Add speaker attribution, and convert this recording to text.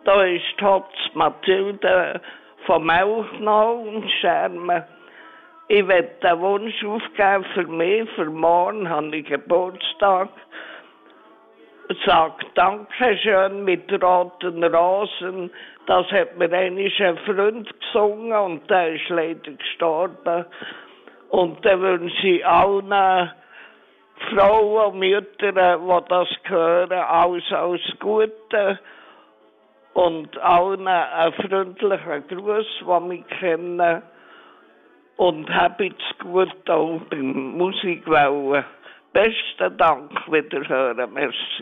Speaker 1: Da ist die Mathilde vom Melchnau und Schermen. Ich will den Wunsch aufgeben für mich, für morgen habe ich Geburtstag. Sag Dankeschön mit roten Rosen. Das hat mir einmal ein Freund gesungen und der ist leider gestorben. Und dann wünsche ich allen Frauen und Müttern, die das hören, alles Gute. Und allen einen freundlichen Gruß, die mich kennen. Und habt's gut auch beim Musikwellen. Besten Dank, wiederhören, merci.